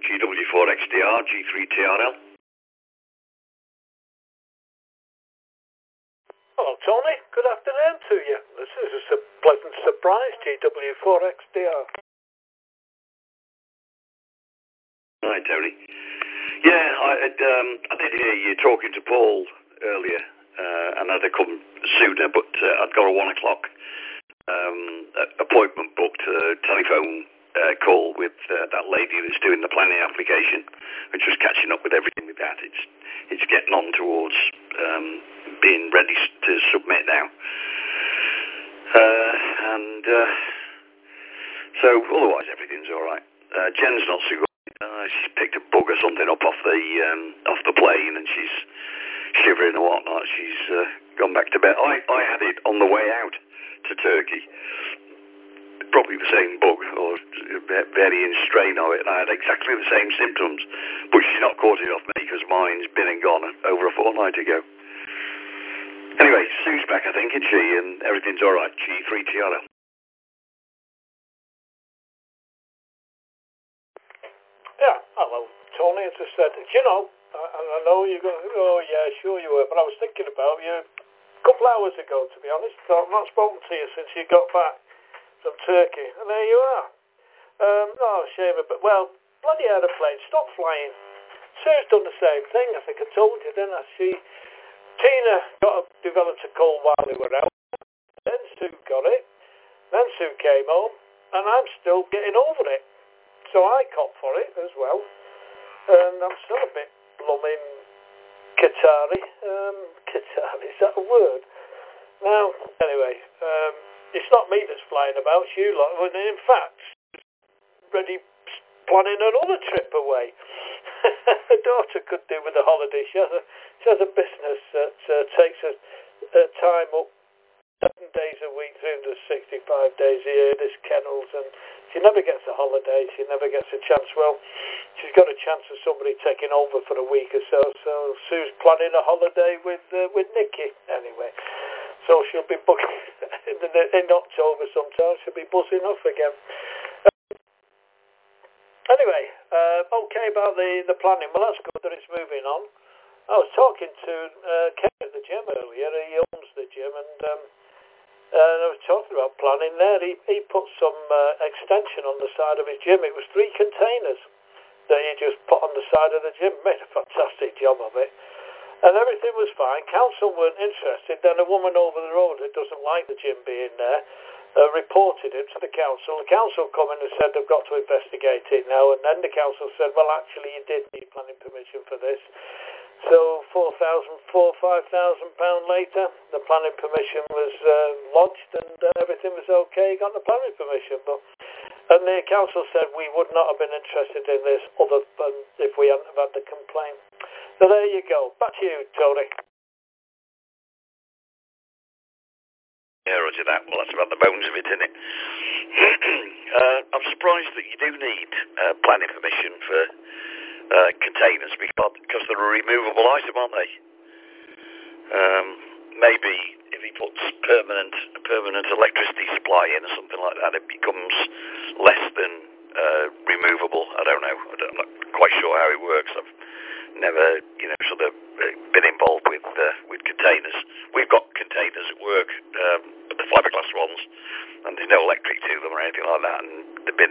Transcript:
GW4XDR, G3TRL. Hello, Tony. Good afternoon to you. This is a pleasant surprise, GW4XDR. Hi, Tony. Yeah, I did hear you talking to Paul earlier, and I'd have come sooner, but I'd got a 1 o'clock appointment booked, telephone call with that lady that's doing the planning application. We're just catching up with everything with that. It's getting on towards being ready to submit now. So otherwise everything's all right. Jen's not so good. She's picked a bug or something up off the plane, and she's shivering and whatnot. She's gone back to bed. I had it on the way out to Turkey. Probably the same bug or varying strain of it, and I had exactly the same symptoms. But she's not caught it off me because mine's been and gone over a fortnight ago. Anyway, Sue's back, I think, isn't she? And everything's all right. G3TRL. Yeah, hello, Tony. As I said, you know, I know you're going, oh yeah, sure you were, but I was thinking about you a couple hours ago, to be honest. I've not spoken to you since you got back from Turkey, and there you are. Oh, shame, but, well, bloody aeroplane, stop flying. Sue's done the same thing, I think I told you, didn't I? Tina developed a cold while they were out, then Sue got it, then Sue came home, and I'm still getting over it. So I cop for it as well, and I'm still a bit blooming Qatari. Qatari, is that a word? Now, anyway, it's not me that's flying about, it's you lot. In fact, ready planning another trip away. Her daughter could do with a holiday. She has a business that takes her time up 7 days a week, 365 days a year, this kennels, and she never gets a holiday, she never gets a chance. Well, she's got a chance of somebody taking over for a week or so, so Sue's planning a holiday with Nikki, anyway. So she'll be booking, in October sometime, she'll be buzzing off again. Anyway, okay about the planning, well that's good that it's moving on. I was talking to Ken at the gym earlier, he owns the gym, and I was talking about planning there. He put some extension on the side of his gym. It was 3 containers that he just put on the side of the gym. Made a fantastic job of it. And everything was fine. Council weren't interested. Then a woman over the road who doesn't like the gym being there reported it to the council. The council come in and said they've got to investigate it now. And then the council said, well, actually, you did need planning permission for this. So £5,000 later, the planning permission was lodged and everything was okay. Got the planning permission, and the council said we would not have been interested in this other than if we hadn't have had the complaint. So there you go. Back to you, Tony. Yeah, roger that. Well, that's about the bones of it, isn't it? I'm surprised that you do need planning permission for containers because they're a removable item, aren't they? Maybe if he puts permanent electricity supply in or something like that, it becomes less than removable. I don't know. I'm not quite sure how it works. I've never, sort of been involved with containers. We've got containers at work, but the fiberglass ones, and there's no electric to them or anything like that, and they've been